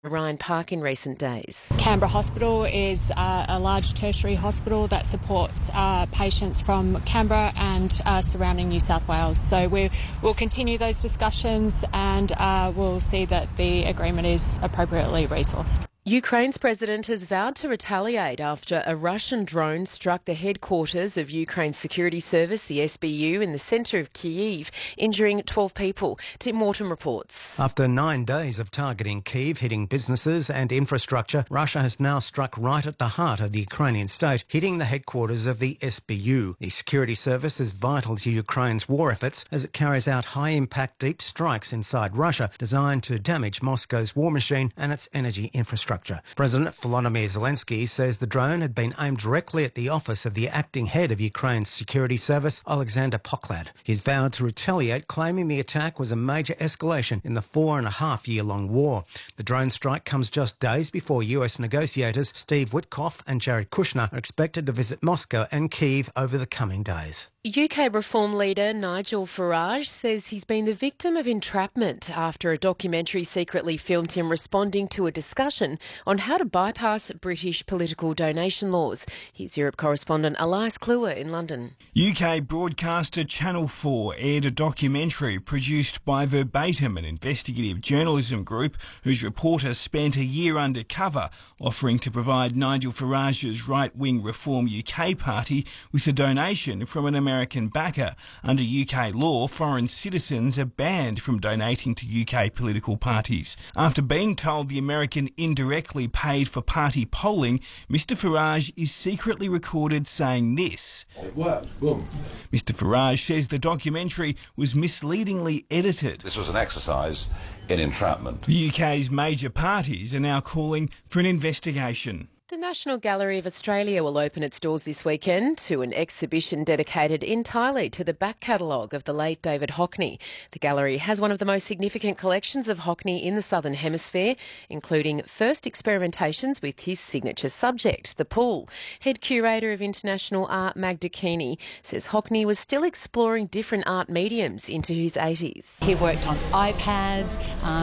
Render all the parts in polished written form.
Ryan Park in recent days. Canberra Hospital is a large tertiary hospital that supports patients from Canberra and surrounding New South Wales. So we'll continue those discussions and we'll see that the agreement is appropriately resourced. Ukraine's president has vowed to retaliate after a Russian drone struck the headquarters of Ukraine's security service, the SBU, in the centre of Kyiv, injuring 12 people. Tim Morton reports. After 9 days of targeting Kyiv, hitting businesses and infrastructure, Russia has now struck right at the heart of the Ukrainian state, hitting the headquarters of the SBU. The security service is vital to Ukraine's war efforts as it carries out high-impact deep strikes inside Russia designed to damage Moscow's war machine and its energy infrastructure. President Volodymyr Zelensky says the drone had been aimed directly at the office of the acting head of Ukraine's security service, Alexander Poklad. He's vowed to retaliate, claiming the attack was a major escalation in the 4.5-year-long war. The drone strike comes just days before US negotiators Steve Witkoff and Jared Kushner are expected to visit Moscow and Kyiv over the coming days. UK Reform leader Nigel Farage says he's been the victim of entrapment after a documentary secretly filmed him responding to a discussion on how to bypass British political donation laws. Here's Europe correspondent Elias Kluwer in London. UK broadcaster Channel 4 aired a documentary produced by Verbatim, an investigative journalism group whose reporter spent a year undercover, offering to provide Nigel Farage's right-wing Reform UK party with a donation from an American backer. Under UK law, foreign citizens are banned from donating to UK political parties. After being told the American indirectly paid for party polling, Mr Farage is secretly recorded saying this. It worked. Boom. Mr Farage says the documentary was misleadingly edited. This was an exercise in entrapment. The UK's major parties are now calling for an investigation. The National Gallery of Australia will open its doors this weekend to an exhibition dedicated entirely to the back catalogue of the late David Hockney. The gallery has one of the most significant collections of Hockney in the Southern Hemisphere, including first experimentations with his signature subject, the pool. Head curator of international art Magda Keeney says Hockney was still exploring different art mediums into his 80s. He worked on iPads,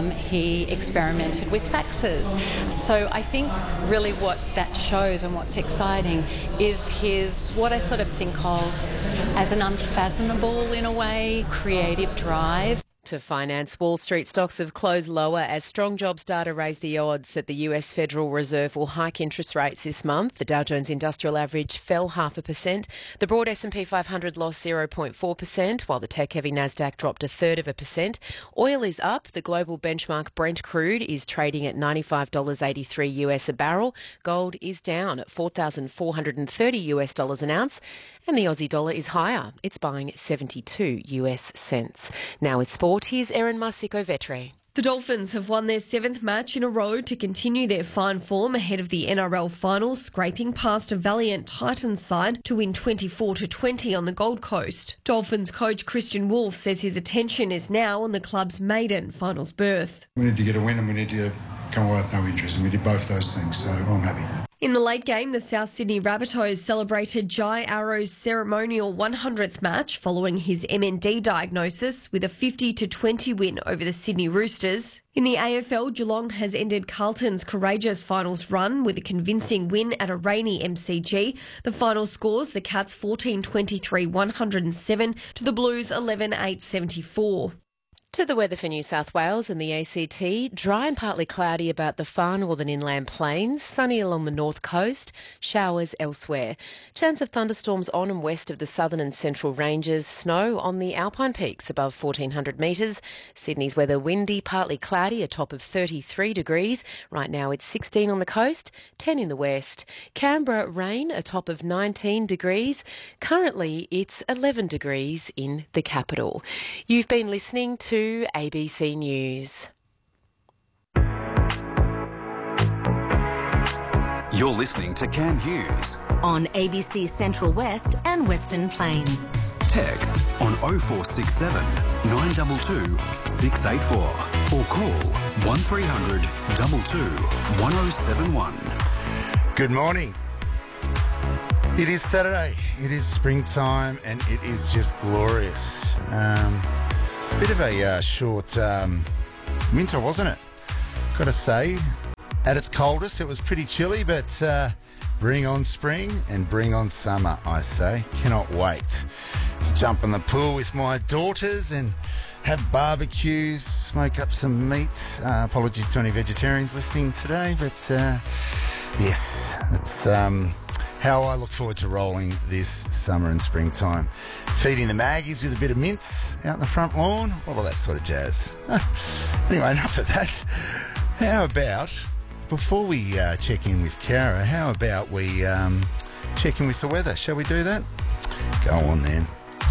he experimented with faxes. So I think really what that shows and what's exciting is his, what I sort of think of as an unfathomable, in a way, creative drive. To finance, Wall Street stocks have closed lower as strong jobs data raised the odds that the US Federal Reserve will hike interest rates this month. The Dow Jones Industrial Average fell 0.5%. The broad S&P 500 lost 0.4%, while the tech-heavy Nasdaq dropped 1/3%. Oil is up. The global benchmark Brent crude is trading at $95.83 US a barrel. Gold is down at $4,430 US dollars an ounce. And the Aussie dollar is higher. It's buying 72 US cents. Now with sport, here's Erin Marsico-Vettre. The Dolphins have won their 7th match in a row to continue their fine form ahead of the NRL finals, scraping past a valiant Titans side to win 24-20 on the Gold Coast. Dolphins coach Christian Wolff says his attention is now on the club's maiden finals berth. We need to get a win and we need to come away with no interest, and we did both those things, so I'm happy. In the late game, the South Sydney Rabbitohs celebrated Jai Arrow's ceremonial 100th match following his MND diagnosis with a 50-20 win over the Sydney Roosters. In the AFL, Geelong has ended Carlton's courageous finals run with a convincing win at a rainy MCG. The final scores, the Cats 14-23-107 to the Blues 11-8-74. To the weather for New South Wales and the ACT, dry and partly cloudy about the far northern inland plains, sunny along the north coast, showers elsewhere. Chance of thunderstorms on and west of the southern and central ranges, snow on the alpine peaks above 1,400 metres. Sydney's weather windy, partly cloudy, a top of 33 degrees. Right now it's 16 on the coast, 10 in the west. Canberra, rain, a top of 19 degrees. Currently it's 11 degrees in the capital. You've been listening to ABC News. You're listening to Cam Hughes on ABC Central West and Western Plains. Text on 0467 922 684 or call 1300 22 1071. Good morning. It is Saturday, it is springtime, and it is just glorious. It's a bit of a short winter, wasn't it? Got to say, At its coldest, it was pretty chilly, but bring on spring and bring on summer, I say. Cannot wait to jump in the pool with my daughters and have barbecues, smoke up some meat. Apologies to any vegetarians listening today, but yes, it's how I look forward to rolling this summer and springtime. Feeding the Maggies with a bit of mince out in the front lawn, all of that sort of jazz. Anyway, enough of that. How about, before we check in with Cara, how about we check in with the weather? Shall we do that? Go on then.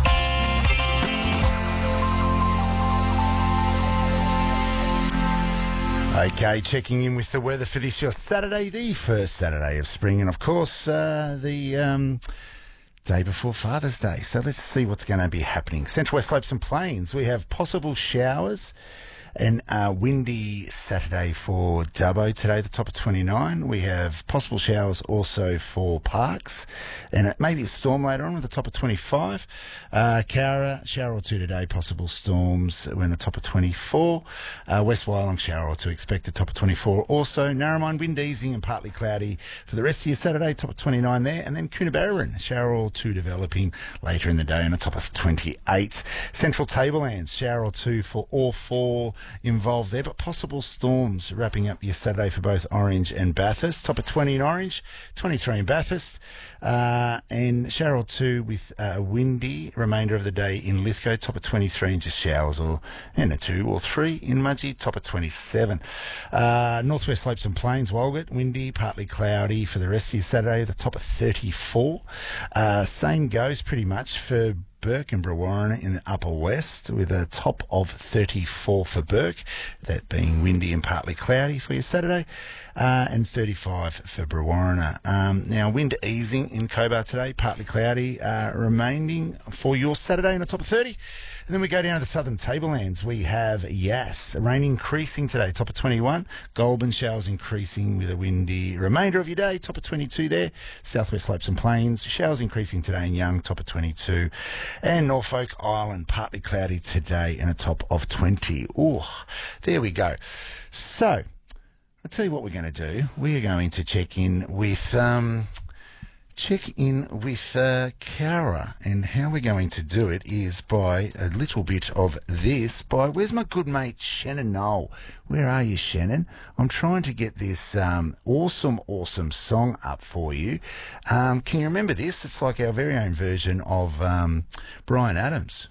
Okay, checking in with the weather for this your Saturday, the first Saturday of spring, and of course the day before Father's Day. So let's see what's going to be happening. Central West Slopes and Plains, we have possible showers and windy Saturday for Dubbo today, the top of 29. We have possible showers also for Parks, and maybe a storm later on with the top of 25. Cowra, shower or two today, possible storms when the top of 24. West Wyalong, shower or two expected, top of 24. Also, Narromine, wind easing and partly cloudy for the rest of your Saturday, top of 29 there. And then Coonabarabran, shower or two developing later in the day and a top of 28. Central Tablelands, shower or two for all four involved there, but possible storms wrapping up your Saturday for both Orange and Bathurst. Top of 20 in Orange, 23 in Bathurst, and shower or two with a windy remainder of the day in Lithgow. Top of 23 and just showers and a 2 or 3 in Mudgee. Top of 27. Northwest Slopes and Plains, Walgett, windy, partly cloudy for the rest of your Saturday. The top of 34. Same goes pretty much for Burke and Brewarrina in the upper west with a top of 34 for Burke, that being windy and partly cloudy for your Saturday, and 35 for Brewarrina. Now, wind easing in Cobar today, partly cloudy, remaining for your Saturday in the top of 30. And then we go down to the southern tablelands. We have Yass, rain increasing today, top of 21. Goulburn, showers increasing with a windy remainder of your day, top of 22 there. Southwest Slopes and Plains, showers increasing today in Young, top of 22. And Norfolk Island, partly cloudy today and a top of 20. Oh, there we go. So, I'll tell you what we're going to do. We are going to check in with Cara, and how we're going to do it is by a little bit of this by, where's my good mate Shannon Knoll? Where are you, Shannon? I'm trying to get this awesome song up for you. Can you remember this? It's like our very own version of Bryan Adams.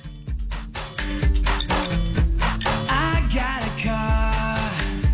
I got a car,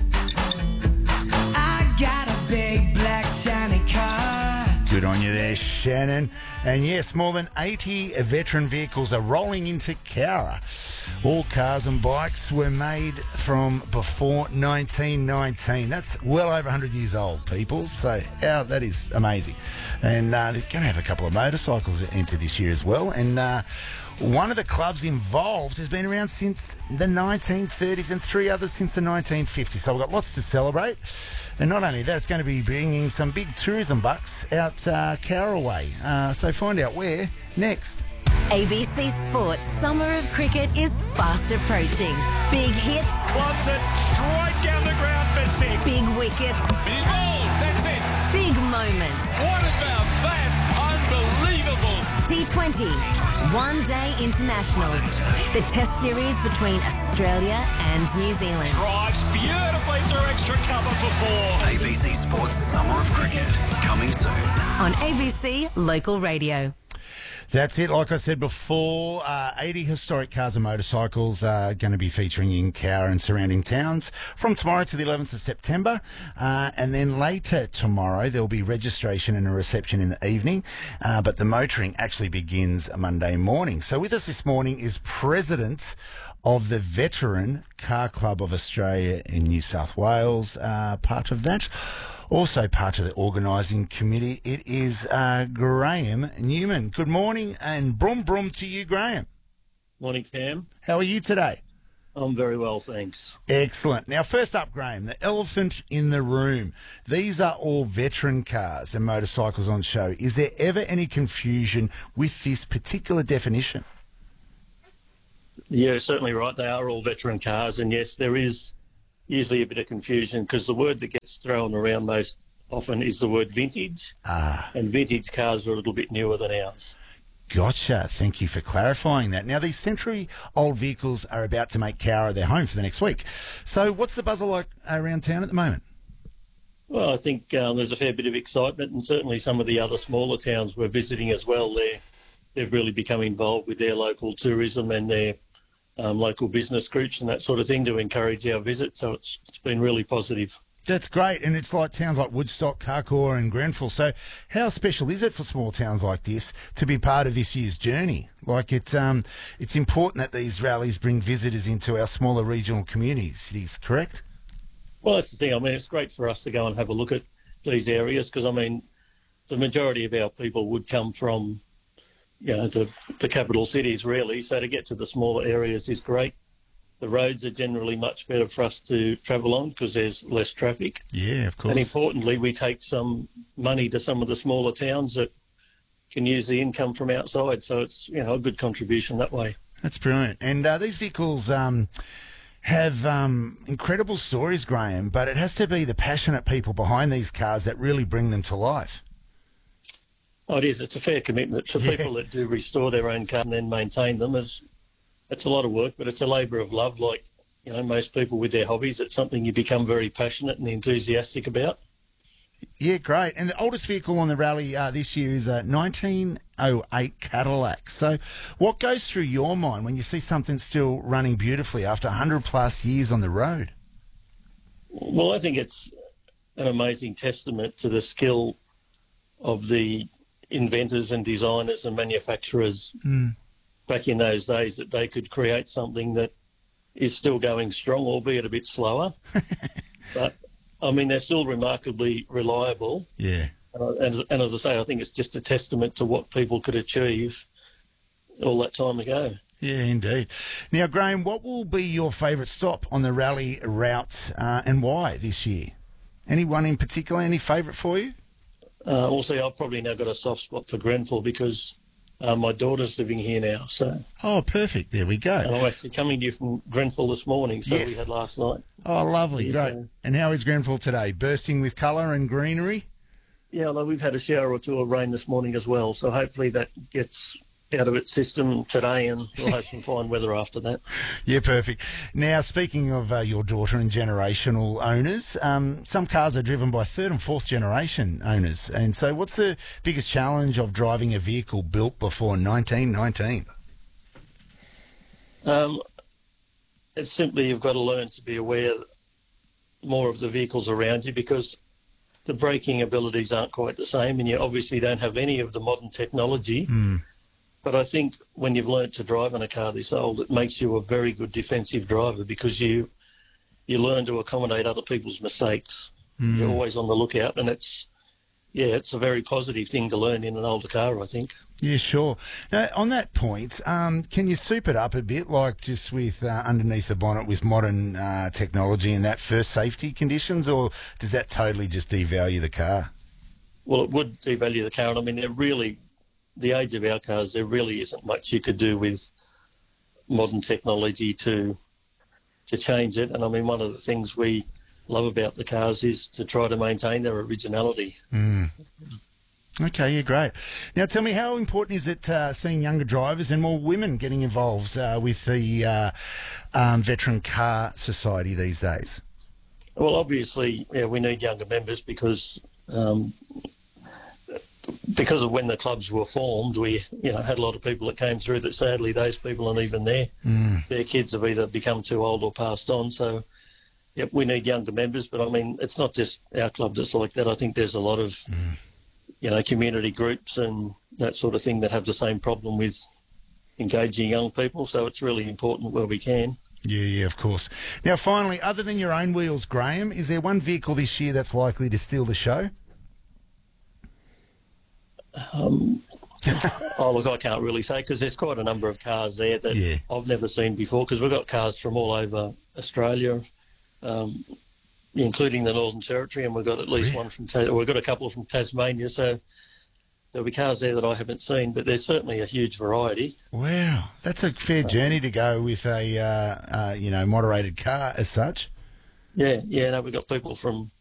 I got a big black shiny car. Good on you there, Shannon. And yes, more than 80 veteran vehicles are rolling into Cowra. All cars and bikes were made from before 1919. That's well over 100 years old, people. So that is amazing. And they're going to have a couple of motorcycles enter this year as well. And one of the clubs involved has been around since the 1930s and 3 others since the 1950s. So we've got lots to celebrate. And not only that, it's going to be bringing some big tourism bucks out Cowra way. So find out where next. ABC Sports Summer of Cricket is fast approaching. Big hits. Loves it straight down the ground for 6. Big wickets. He's bowled. That's it. Big moments. What about that? Unbelievable. T20. One-day internationals. The test series between Australia and New Zealand. Drives beautifully through extra cover for 4. ABC Sports Summer of Cricket, coming soon. On ABC Local Radio. That's it. Like I said before, 80 historic cars and motorcycles are going to be featuring in Cowra and surrounding towns from tomorrow to the 11th of September. And then later tomorrow, there'll be registration and a reception in the evening. But the motoring actually begins Monday morning. So with us this morning is President of the Veteran Car Club of Australia in New South Wales, part of that. Also part of the organising committee, it is Graham Newman. Good morning and brum brum to you, Graham. Morning, Cam. How are you today? I'm very well, thanks. Excellent. Now, first up, Graham, the elephant in the room. These are all veteran cars and motorcycles on show. Is there ever any confusion with this particular definition? Yeah, certainly right. They are all veteran cars, and yes, there is usually a bit of confusion because the word that gets thrown around most often is the word vintage. And vintage cars are a little bit newer than ours. Gotcha. Thank you for clarifying that. Now, these century-old vehicles are about to make Cowra their home for the next week. So what's the buzz like around town at the moment? Well, I think there's a fair bit of excitement, and certainly some of the other smaller towns we're visiting as well. They've really become involved with their local tourism and their local business groups and that sort of thing to encourage our visit. So it's been really positive. That's great, and it's like towns like Woodstock, Carcoar and Grenfell. So how special is it for small towns like this to be part of this year's journey? Like it's important that these rallies bring visitors into our smaller regional communities, correct? Well, that's the thing. I mean, it's great for us to go and have a look at these areas because, I mean, the majority of our people would come from, the capital cities, really. So to get to the smaller areas is great. The roads are generally much better for us to travel on because there's less traffic. Yeah, of course. And importantly, we take some money to some of the smaller towns that can use the income from outside. So it's, a good contribution that way. That's brilliant. And these vehicles have incredible stories, Graham, but it has to be the passionate people behind these cars that really bring them to life. Oh, it is. It's a fair commitment for people that do restore their own car and then maintain them. It's a lot of work, but it's a labour of love. Like, most people with their hobbies, it's something you become very passionate and enthusiastic about. Yeah, great. And the oldest vehicle on the rally this year is a 1908 Cadillac. So what goes through your mind when you see something still running beautifully after 100 plus years on the road? Well, I think it's an amazing testament to the skill of the inventors and designers and manufacturers back in those days, that they could create something that is still going strong, albeit a bit slower. But, I mean, they're still remarkably reliable. Yeah. And as I say, I think it's just a testament to what people could achieve all that time ago. Yeah, indeed. Now, Graham, what will be your favourite stop on the rally route and why this year? Anyone in particular, any favourite for you? Also, I've probably now got a soft spot for Grenfell because my daughter's living here now. So. Oh, perfect. There we go. And I'm actually coming to you from Grenfell this morning, so we had last night. Oh, lovely. Yeah, great. And how is Grenfell today? Bursting with colour and greenery? Yeah, well, we've had a shower or two of rain this morning as well, so hopefully that gets out of its system today and we'll have some fine weather after that. Yeah, perfect. Now, speaking of your daughter and generational owners, some cars are driven by third and fourth generation owners. And so what's the biggest challenge of driving a vehicle built before 1919? It's simply you've got to learn to be aware more of the vehicles around you because the braking abilities aren't quite the same and you obviously don't have any of the modern technology. But I think when you've learnt to drive in a car this old, it makes you a very good defensive driver because you learn to accommodate other people's mistakes. You're always on the lookout, and it's a very positive thing to learn in an older car, I think. Yeah, sure. Now, on that point, can you soup it up a bit, like just with underneath the bonnet with modern technology and that for safety conditions, or does that totally just devalue the car? Well, it would devalue the car. I mean, the age of our cars, there really isn't much you could do with modern technology to change it. And I mean, one of the things we love about the cars is to try to maintain their originality. Okay, yeah, great. Now, tell me, how important is it seeing younger drivers and more women getting involved with the Veteran Car Society these days? Well, obviously, we need younger members because of when the clubs were formed, we had a lot of people that came through that sadly those people aren't even there. Their kids have either become too old or passed on. So, we need younger members. But, I mean, it's not just our club that's like that. I think there's a lot of, community groups and that sort of thing that have the same problem with engaging young people. So it's really important where we can. Yeah, of course. Now, finally, other than your own wheels, Graham, is there one vehicle this year that's likely to steal the show? Look, I can't really say because there's quite a number of cars there that I've never seen before because we've got cars from all over Australia, including the Northern Territory, and we've got at least one from we've got a couple from Tasmania, so there'll be cars there that I haven't seen, but there's certainly a huge variety. Wow, that's a fair journey to go with a moderated car as such. Yeah, no, we've got people from